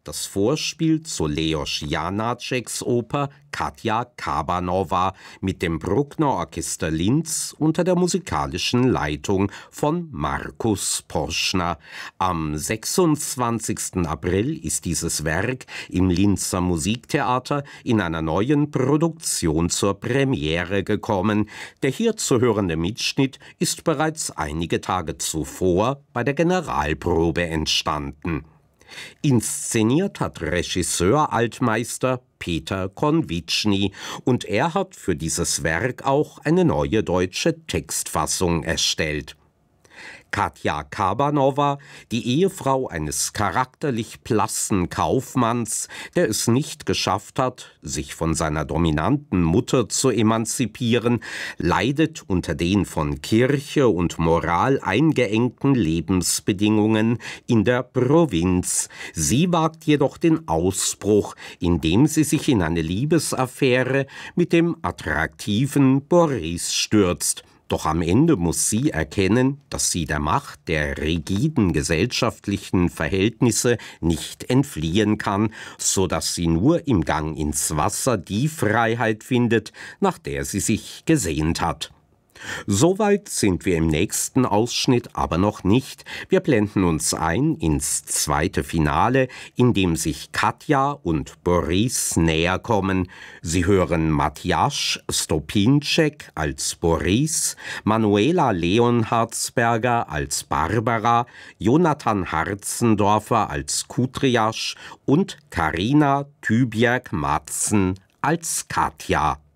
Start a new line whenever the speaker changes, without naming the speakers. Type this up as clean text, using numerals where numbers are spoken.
das Vorspiel zu Leos Janáčeks Oper Katja Kabanova mit dem Bruckner Orchester Linz unter der musikalischen Leitung von Markus Poschner. Am 26. April ist dieses Werk im Linzer Musiktheater in einer neuen Produktion zur Premiere gekommen. Der hier zu hörende Mitschnitt ist bereits einige Tage zuvor bei der Generalprobe entstanden. Inszeniert hat Regisseur-Altmeister Peter Konvitschny und er hat für dieses Werk auch eine neue deutsche Textfassung erstellt. Katja Kabanova, die Ehefrau eines charakterlich blassen Kaufmanns, der es nicht geschafft hat, sich von seiner dominanten Mutter zu emanzipieren, leidet unter den von Kirche und Moral eingeengten Lebensbedingungen in der Provinz. Sie wagt jedoch den Ausbruch, indem sie sich in eine Liebesaffäre mit dem attraktiven Boris stürzt. Doch am Ende muss sie erkennen, dass sie der Macht der rigiden gesellschaftlichen Verhältnisse nicht entfliehen kann, so dass sie nur im Gang ins Wasser die Freiheit findet, nach der sie sich gesehnt hat. Soweit sind wir im nächsten Ausschnitt aber noch nicht. Wir blenden uns ein ins zweite Finale, in dem sich Katja und Boris näher kommen. Sie hören Matjaž Stopinček als Boris, Manuela Leonhardsberger als Barbara, Jonathan Harzendorfer als Kutriaš und Karina Tybjerg-Madsen als Katja.